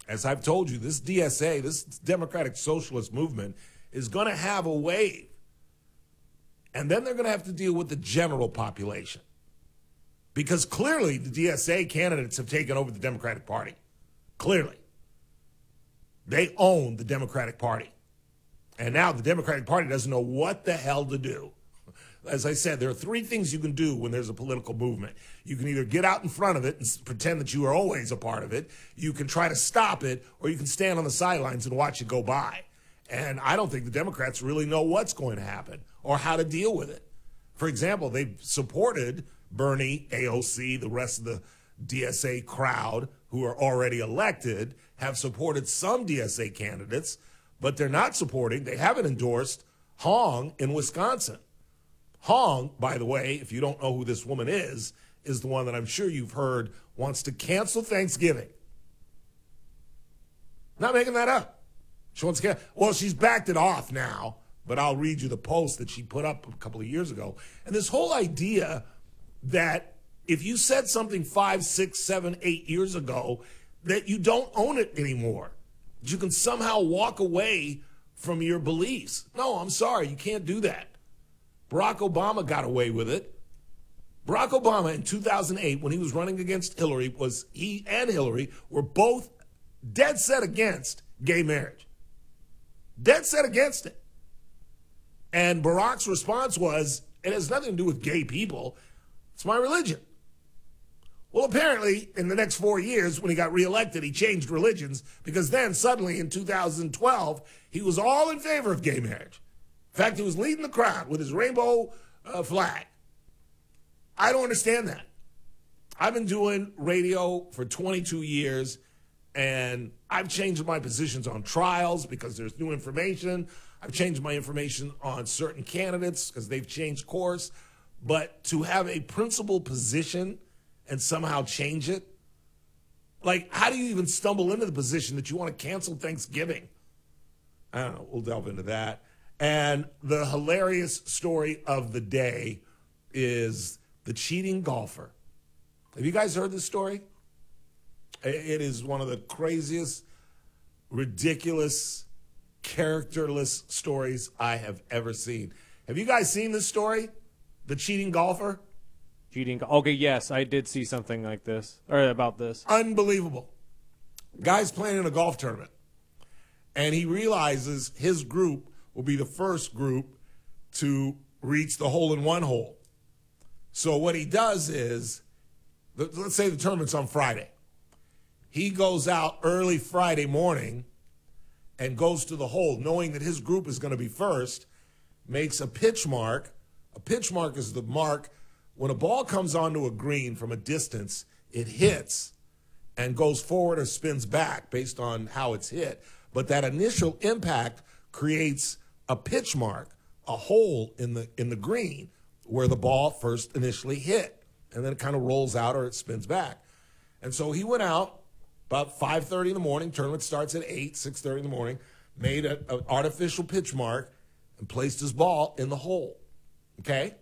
as I've told you, this DSA, this Democratic Socialist Movement, is going to have a wave. And then they're going to have to deal with the general population. Because clearly the DSA candidates have taken over the Democratic Party. Clearly. They own the Democratic Party. And now the Democratic Party doesn't know what the hell to do. As I said, there are three things you can do when there's a political movement. You can either get out in front of it and pretend that you are always a part of it. You can try to stop it, or you can stand on the sidelines and watch it go by. And I don't think the Democrats really know what's going to happen or how to deal with it. For example, they've supported Bernie, AOC, the rest of the DSA crowd who are already elected, have supported some DSA candidates, but they're not supporting, they haven't endorsed Hong in Wisconsin. Hong, by the way, if you don't know who this woman is the one that I'm sure you've heard wants to cancel Thanksgiving. Not making that up. She wants to cancel. Well, she's backed it off now, but I'll read you the post that she put up a couple of years ago. And this whole idea that if you said something 5, 6, 7, 8 years ago, that you don't own it anymore. You can somehow walk away from your beliefs. No, I'm sorry, you can't do that. Barack Obama got away with it. Barack Obama in 2008, when he was running against Hillary, he and Hillary were both dead set against gay marriage. Dead set against it. And Barack's response was, it has nothing to do with gay people. It's my religion. Well, apparently, in the next 4 years, when he got reelected, he changed religions, because then suddenly in 2012, he was all in favor of gay marriage. In fact, he was leading the crowd with his rainbow flag. I don't understand that. I've been doing radio for 22 years, and I've changed my positions on trials because there's new information. I've changed my information on certain candidates because they've changed course. But to have a principled position and somehow change it, like, how do you even stumble into the position that you want to cancel Thanksgiving? I don't know. We'll delve into that. And the hilarious story of the day is the cheating golfer. Have you guys heard this story? It is one of the craziest, ridiculous, characterless stories I have ever seen. Have you guys seen this story? The cheating golfer? Okay, yes, I did see something like this, or about this. Unbelievable. Guy's playing in a golf tournament, and he realizes his group will be the first group to reach the hole-in-one hole. So what he does is, let's say the tournament's on Friday. He goes out early Friday morning and goes to the hole, knowing that his group is going to be first, makes a pitch mark. A pitch mark is the mark when a ball comes onto a green from a distance, it hits and goes forward or spins back based on how it's hit. But that initial impact creates a pitch mark, a hole in the green where the ball first initially hit. And then it kind of rolls out or it spins back. And so he went out about 5:30 in the morning. Tournament starts at 8, 6:30 in the morning. Made an artificial pitch mark and placed his ball in the hole. Okay?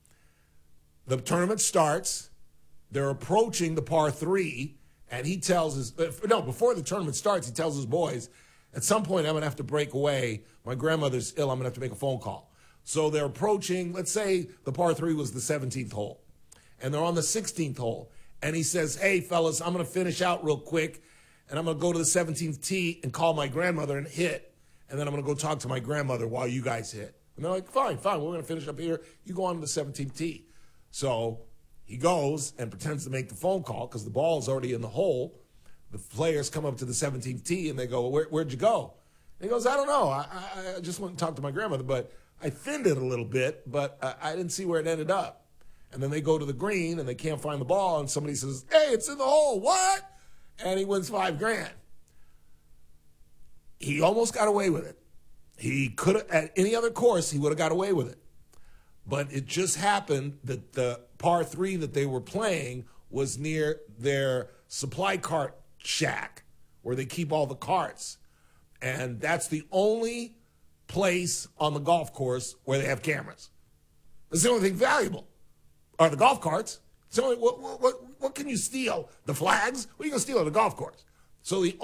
The tournament starts. They're approaching the par 3, and he tells before the tournament starts, he tells his boys, at some point I'm going to have to break away. My grandmother's ill. I'm going to have to make a phone call. So they're approaching, let's say the par 3 was the 17th hole, and they're on the 16th hole. And he says, hey, fellas, I'm going to finish out real quick, and I'm going to go to the 17th tee and call my grandmother and hit, and then I'm going to go talk to my grandmother while you guys hit. And they're like, fine, we're going to finish up here. You go on to the 17th tee. So he goes and pretends to make the phone call because the ball is already in the hole. The players come up to the 17th tee, and they go, where'd you go? And he goes, I don't know. I just went and talked to my grandmother, but I thinned it a little bit, but I didn't see where it ended up. And then they go to the green, and they can't find the ball, and somebody says, hey, it's in the hole. What? And he wins $5,000. He almost got away with it. He could have, at any other course, he would have got away with it. But it just happened that the par 3 that they were playing was near their supply cart shack where they keep all the carts. And that's the only place on the golf course where they have cameras. It's the only thing valuable are the golf carts. It's only, what can you steal? The flags? What are you going to steal at a golf course? So the